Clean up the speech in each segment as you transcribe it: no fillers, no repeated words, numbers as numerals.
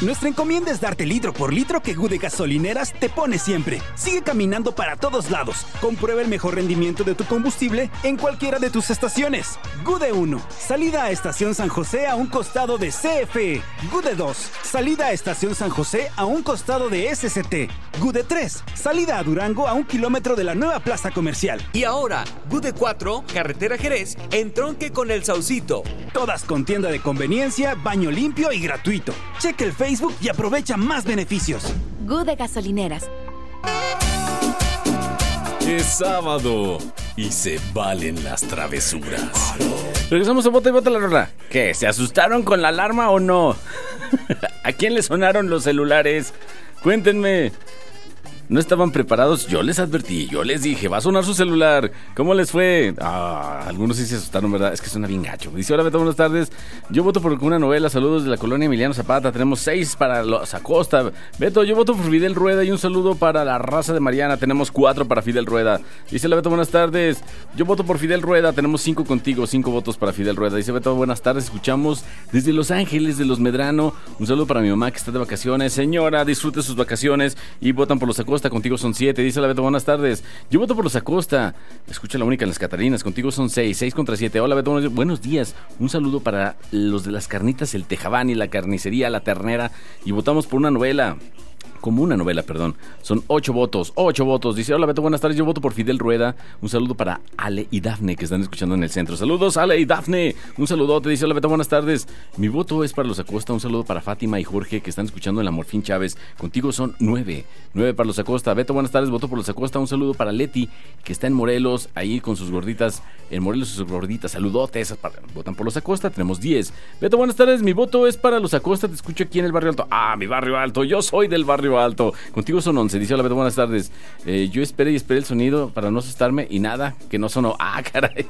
Nuestra encomienda es darte litro por litro que GUDE Gasolineras te pone siempre. Sigue caminando para todos lados. Comprueba el mejor rendimiento de tu combustible en cualquiera de tus estaciones. GUDE 1, salida a Estación San José a un costado de CFE. GUDE 2, salida a Estación San José a un costado de SCT. GUDE 3, salida a Durango a 1 kilómetro de la nueva plaza comercial. Y ahora, GUDE 4, carretera Jerez, entronque con El Saucito. Todas con tienda de conveniencia, baño limpio y gratuito. Checa el Facebook y aprovecha más beneficios. GUDE Gasolineras. Es sábado y se valen las travesuras. Regresamos a Bota y Bota la Rola. ¿Qué? ¿Se asustaron con la alarma o no? ¿A quién le sonaron los celulares? Cuéntenme. ¿No estaban preparados? Yo les advertí, yo les dije, va a sonar su celular. ¿Cómo les fue? Algunos sí se asustaron, ¿verdad? Es que suena bien gacho. Dice, hola Beto, buenas tardes. Yo voto por una novela, saludos de la colonia Emiliano Zapata. Tenemos 6 para los Acosta. Beto, yo voto por Fidel Rueda y un saludo para la raza de Mariana. Tenemos 4 para Fidel Rueda. Dice la Beto, buenas tardes. Yo voto por Fidel Rueda, tenemos 5 contigo, 5 votos para Fidel Rueda. Dice Beto, buenas tardes, escuchamos desde Los Ángeles de Los Medrano. Un saludo para mi mamá que está de vacaciones. Señora, disfrute sus vacaciones y votan por los Acosta. Contigo son 7, dice la Beto, buenas tardes. Yo voto por los Acosta. Escucha la única en las Catarinas. Contigo son 6 contra 7. Hola Beto, buenos días. Un saludo para los de las carnitas, el Tejabani, la carnicería, la ternera. Y votamos por una novela. Como una novela, perdón. Son 8 votos. Dice, hola Beto, buenas tardes. Yo voto por Fidel Rueda. Un saludo para Ale y Dafne que están escuchando en el centro. Saludos, Ale y Dafne. Un saludote. Dice, hola Beto, buenas tardes. Mi voto es para los Acosta. Un saludo para Fátima y Jorge que están escuchando en la Morfín Chávez. Contigo son 9 para los Acosta. Beto, buenas tardes. Voto por los Acosta. Un saludo para Leti que está en Morelos. Ahí con sus gorditas. En Morelos sus gorditas. Saludotes. Votan por los Acosta. Tenemos 10. Beto, buenas tardes. Mi voto es para los Acosta. Te escucho aquí en el Barrio Alto. Mi Barrio Alto. Yo soy del Barrio Alto. Contigo son 11. Dice, hola Beto, buenas tardes. Yo esperé el sonido para no asustarme y nada, que no sonó. Caray.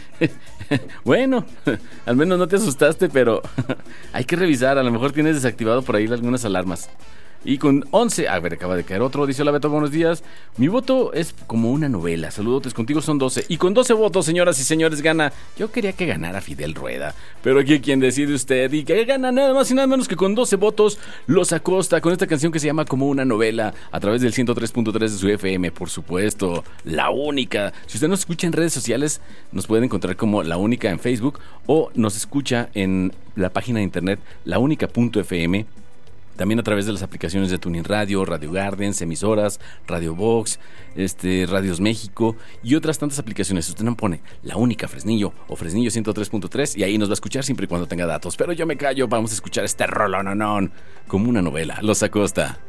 Bueno, al menos no te asustaste, pero hay que revisar. A lo mejor tienes desactivado por ahí algunas alarmas. Y con 11, acaba de caer otro. Dice, hola Beto, buenos días. Mi voto es como una novela. Saludotes, contigo son 12. Y con 12 votos, señoras y señores, gana. Yo quería que ganara Fidel Rueda, pero aquí quien decide usted. Y que gana nada más y nada menos que con 12 votos los Acosta, con esta canción que se llama Como una novela, a través del 103.3 de su FM, por supuesto. La Única. Si usted nos escucha en redes sociales, nos puede encontrar como La Única en Facebook, o nos escucha en la página de internet launica.fm. También a través de las aplicaciones de Tuning Radio, Radio Gardens, emisoras, Radio Box, Radios México y otras tantas aplicaciones. Usted nos pone La Única Fresnillo o Fresnillo 103.3 y ahí nos va a escuchar siempre y cuando tenga datos. Pero yo me callo, vamos a escuchar este rolononón como una novela. Los Acosta.